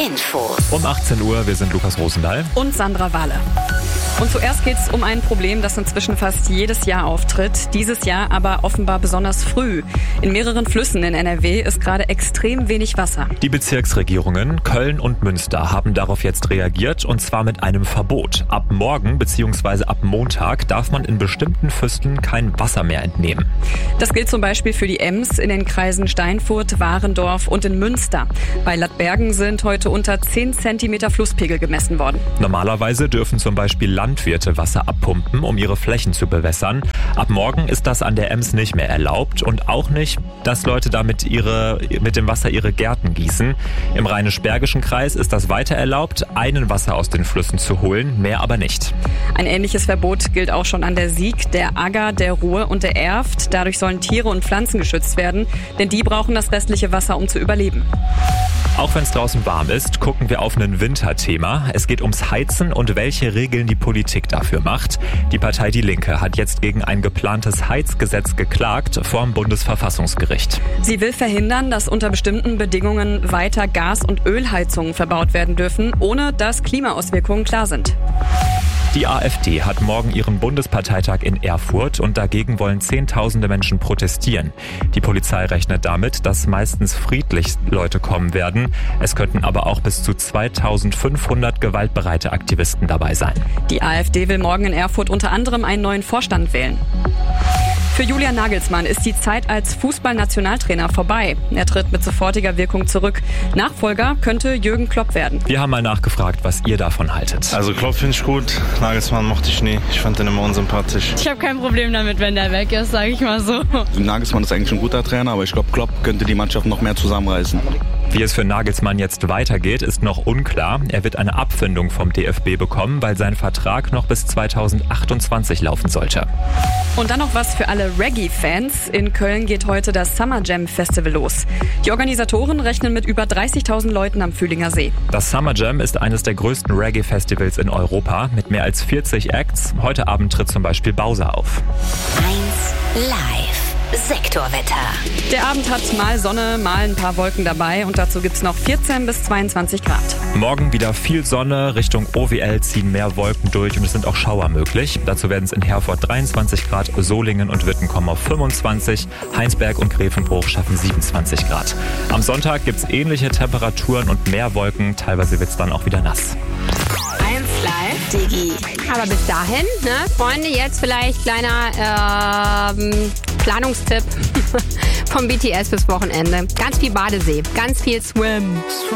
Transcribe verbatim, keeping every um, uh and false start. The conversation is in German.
Infos. Um achtzehn Uhr, wir sind Lukas Rosendahl und Sandra Wahle. Und zuerst geht es um ein Problem, das inzwischen fast jedes Jahr auftritt. Dieses Jahr aber offenbar besonders früh. In mehreren Flüssen in N R W ist gerade extrem wenig Wasser. Die Bezirksregierungen Köln und Münster haben darauf jetzt reagiert, und zwar mit einem Verbot. Ab morgen bzw. ab Montag darf man in bestimmten Flüssen kein Wasser mehr entnehmen. Das gilt zum Beispiel für die Ems in den Kreisen Steinfurt, Warendorf und in Münster. Bei Lattbergen sind heute unter zehn Zentimeter Flusspegel gemessen worden. Normalerweise dürfen zum Beispiel Landwirte Wasser abpumpen, um ihre Flächen zu bewässern. Ab morgen ist das an der Ems nicht mehr erlaubt, und auch nicht, dass Leute damit ihre, mit dem Wasser ihre Gärten gießen. Im Rheinisch-Bergischen Kreis ist das weiter erlaubt, einen Wasser aus den Flüssen zu holen, mehr aber nicht. Ein ähnliches Verbot gilt auch schon an der Sieg, der Agger, der Ruhr und der Erft. Dadurch sollen Tiere und Pflanzen geschützt werden, denn die brauchen das restliche Wasser, um zu überleben. Auch wenn es draußen warm ist, gucken wir auf ein Winterthema. Es geht ums Heizen und welche Regeln die Politik dafür macht. Die Partei Die Linke hat jetzt gegen ein geplantes Heizgesetz geklagt vor dem Bundesverfassungsgericht. Sie will verhindern, dass unter bestimmten Bedingungen weiter Gas- und Ölheizungen verbaut werden dürfen, ohne dass Klimaauswirkungen klar sind. Die AfD hat morgen ihren Bundesparteitag in Erfurt, und dagegen wollen Zehntausende Menschen protestieren. Die Polizei rechnet damit, dass meistens friedlich Leute kommen werden. Es könnten aber auch bis zu zweitausendfünfhundert gewaltbereite Aktivisten dabei sein. Die AfD will morgen in Erfurt unter anderem einen neuen Vorstand wählen. Für Julian Nagelsmann ist die Zeit als Fußballnationaltrainer vorbei. Er tritt mit sofortiger Wirkung zurück. Nachfolger könnte Jürgen Klopp werden. Wir haben mal nachgefragt, was ihr davon haltet. Also Klopp finde ich gut, Nagelsmann mochte ich nie. Ich fand den immer unsympathisch. Ich habe kein Problem damit, wenn der weg ist, sage ich mal so. Nagelsmann ist eigentlich ein guter Trainer, aber ich glaube, Klopp könnte die Mannschaft noch mehr zusammenreißen. Wie es für Nagelsmann jetzt weitergeht, ist noch unklar. Er wird eine Abfindung vom D F B bekommen, weil sein Vertrag noch bis zweitausendachtundzwanzig laufen sollte. Und dann noch was für alle Reggae-Fans. In Köln geht heute das Summer Jam Festival los. Die Organisatoren rechnen mit über dreißigtausend Leuten am Fühlinger See. Das Summer Jam ist eines der größten Reggae-Festivals in Europa mit mehr als vierzig Acts. Heute Abend tritt zum Beispiel Bowser auf. eins Live. Sektorwetter. Der Abend hat mal Sonne, mal ein paar Wolken dabei, und dazu gibt's noch vierzehn bis zweiundzwanzig Grad. Morgen wieder viel Sonne, Richtung O W L ziehen mehr Wolken durch und es sind auch Schauer möglich. Dazu werden es in Herford dreiundzwanzig Grad, Solingen und Witten kommen auf fünfundzwanzig, Heinsberg und Grevenbruch schaffen siebenundzwanzig Grad. Am Sonntag gibt's ähnliche Temperaturen und mehr Wolken, teilweise wird's dann auch wieder nass. eins Live Digi. Aber bis dahin, ne, Freunde, jetzt vielleicht kleiner ähm, Planungstipp vom B T S bis Wochenende. Ganz viel Badesee, ganz viel Swim.